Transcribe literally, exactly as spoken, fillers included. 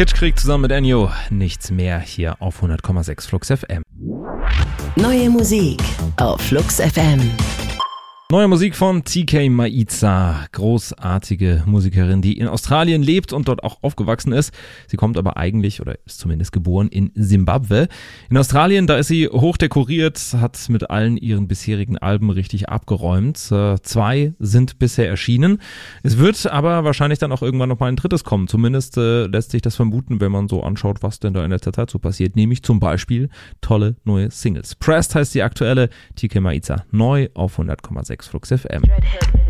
Kitschkrieg zusammen mit Ennio. Nichts mehr hier auf hundert Komma sechs Flux F M. Neue Musik auf Flux F M. Neue Musik von T K Maitza, großartige Musikerin, die in Australien lebt und dort auch aufgewachsen ist. Sie kommt aber eigentlich, oder ist zumindest geboren, in Simbabwe. In Australien, da ist sie hochdekoriert, hat mit allen ihren bisherigen Alben richtig abgeräumt. Äh, zwei sind bisher erschienen. Es wird aber wahrscheinlich dann auch irgendwann nochmal ein drittes kommen. Zumindest äh, lässt sich das vermuten, wenn man so anschaut, was denn da in letzter Zeit so passiert. Nämlich zum Beispiel tolle neue Singles. Pressed heißt die aktuelle, T K Maitza, neu auf hundert Komma sechs Flux F M.